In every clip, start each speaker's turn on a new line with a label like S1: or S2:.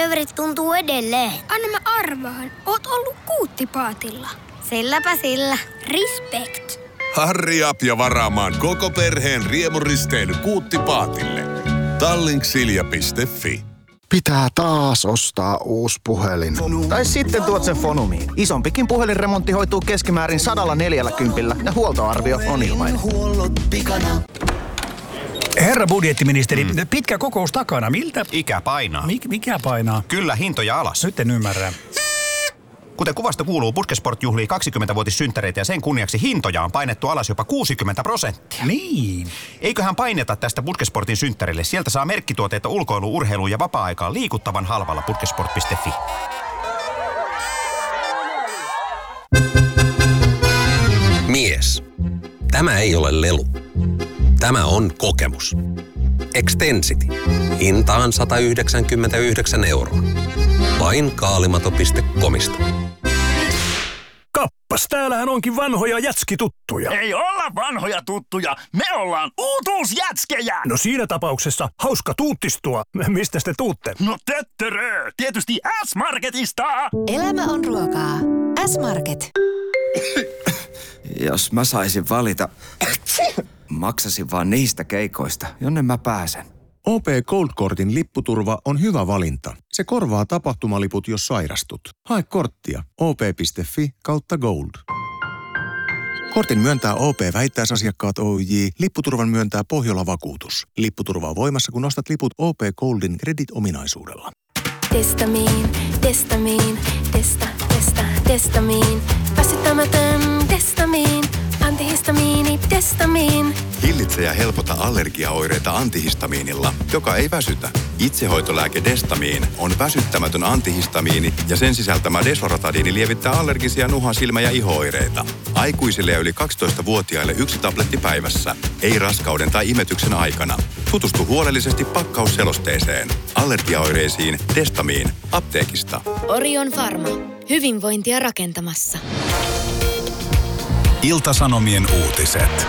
S1: röverit tuntuu edelleen.
S2: Anna mä arvaan. Oot ollut kuuttipaatilla.
S1: Silläpä sillä.
S2: Respect.
S3: Hurry up ja varaamaan koko perheen riemuristeily Kuuttipaatille. Tallinksilja.fi.
S4: Pitää taas ostaa uusi puhelin.
S5: Tai sitten tuot sen Fonumiin. Isompikin puhelinremontti hoituu keskimäärin 140 ja huoltoarvio on ilmainen.
S6: Herra budjettiministeri, pitkä kokous takana. Miltä?
S7: Ikä painaa.
S6: Mikä painaa?
S7: Kyllä, hintoja alas.
S6: Nyt en ymmärrä.
S7: Kuten kuvasta kuuluu, Puskesport juhlii 20-vuotissynttäreitä ja sen kunniaksi hintoja on painettu alas jopa 60%.
S6: Niin.
S7: Eiköhän paineta tästä Puskesportin synttärille. Sieltä saa merkkituotteita ulkoiluun, urheiluun ja vapaa-aikaan liikuttavan halvalla puskesport.fi.
S8: Mies. Tämä ei ole lelu. Tämä on kokemus. Extensity. Hintaan 199 €. Vain kaalimato.comista.
S9: Kappas, täällähän onkin vanhoja jätskituttuja.
S10: Ei olla vanhoja tuttuja, me ollaan uutuusjätskejä!
S9: No siinä tapauksessa hauska tuuttistua. Mistä te tuutte?
S10: No töttörö, tietysti S-Marketista!
S11: Elämä on ruokaa. S-Market.
S12: Jos mä saisin valita, maksasin vaan niistä keikoista, jonne mä pääsen.
S13: OP Gold-kortin lipputurva on hyvä valinta. Se korvaa tapahtumaliput, jos sairastut. Hae korttia op.fi/gold. Kortin myöntää OP-vähittäisasiakkaat Oyj. Lipputurvan myöntää Pohjola-vakuutus. Lipputurva on voimassa, kun ostat liput OP Goldin Credit-ominaisuudella.
S14: Testamiin, testamiin, testamiin. Väsyttämätön testamiin. Antihistamiini, testamiin.
S15: Hillitse ja helpota allergiaoireita antihistamiinilla, joka ei väsytä. Itsehoitolääke Destamiin on väsyttämätön antihistamiini ja sen sisältämä desloratadiini lievittää allergisia nuha-, silmä- ja iho-oireita. Aikuisille ja yli 12-vuotiaille 1 tabletti päivässä. Ei raskauden tai imetyksen aikana. Tutustu huolellisesti pakkausselosteeseen. Allergiaoireisiin Destamiin apteekista.
S14: Orion Pharma. Hyvinvointia rakentamassa.
S16: Ilta-Sanomien uutiset.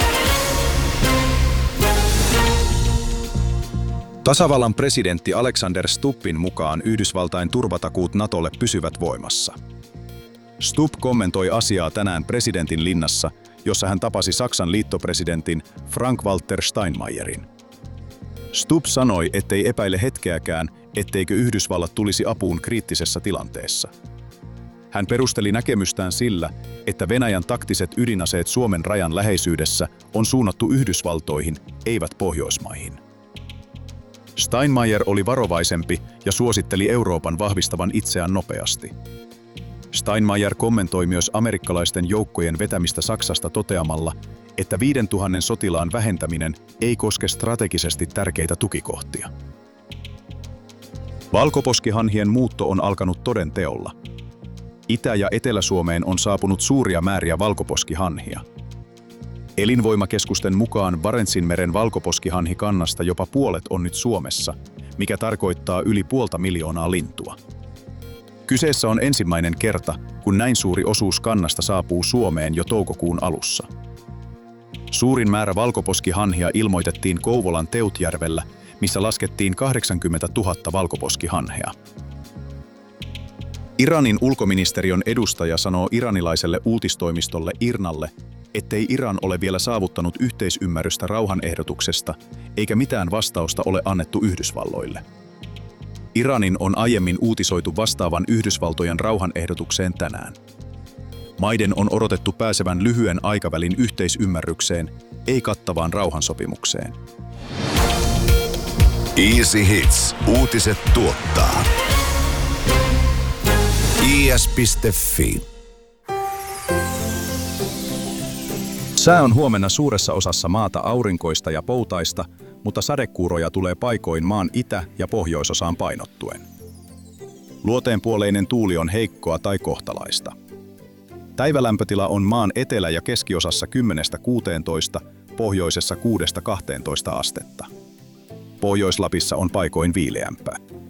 S16: Tasavallan presidentti Alexander Stubbin mukaan Yhdysvaltain turvatakuut NATOlle pysyvät voimassa. Stubb kommentoi asiaa tänään presidentin linnassa, jossa hän tapasi Saksan liittopresidentin Frank-Walter Steinmeierin. Stubb sanoi, ettei epäile hetkeäkään, etteikö Yhdysvallat tulisi apuun kriittisessä tilanteessa. Hän perusteli näkemystään sillä, että Venäjän taktiset ydinaseet Suomen rajan läheisyydessä on suunnattu Yhdysvaltoihin, eivät Pohjoismaihin. Steinmeier oli varovaisempi ja suositteli Euroopan vahvistavan itseään nopeasti. Steinmeier kommentoi myös amerikkalaisten joukkojen vetämistä Saksasta toteamalla, että 5000 sotilaan vähentäminen ei koske strategisesti tärkeitä tukikohtia. Valkoposkihanhien muutto on alkanut toden teolla. Itä- ja Etelä-Suomeen on saapunut suuria määriä valkoposkihanhia. Elinvoimakeskusten mukaan Barentsinmeren valkoposkihanhikannasta jopa puolet on nyt Suomessa, mikä tarkoittaa yli 500,000 lintua. Kyseessä on ensimmäinen kerta, kun näin suuri osuus kannasta saapuu Suomeen jo toukokuun alussa. Suurin määrä valkoposkihanhia ilmoitettiin Kouvolan Teutjärvellä, missä laskettiin 80 000 valkoposkihanhea. Iranin ulkoministeriön edustaja sanoo iranilaiselle uutistoimistolle IRNalle, ettei Iran ole vielä saavuttanut yhteisymmärrystä rauhanehdotuksesta, eikä mitään vastausta ole annettu Yhdysvalloille. Iranin on aiemmin uutisoitu vastaavan Yhdysvaltojen rauhanehdotukseen tänään. Maiden on odotettu pääsevän lyhyen aikavälin yhteisymmärrykseen, ei kattavaan rauhansopimukseen.
S3: Easy Hits. Uutiset tuottaa. is.fi.
S16: Sää on huomenna suuressa osassa maata aurinkoista ja poutaista, mutta sadekuuroja tulee paikoin maan itä- ja pohjoisosaan painottuen. Luoteenpuoleinen tuuli on heikkoa tai kohtalaista. Päivälämpötila on maan etelä- ja keskiosassa 10–16, pohjoisessa 6–12 astetta. Pohjois-Lapissa on paikoin viileämpää.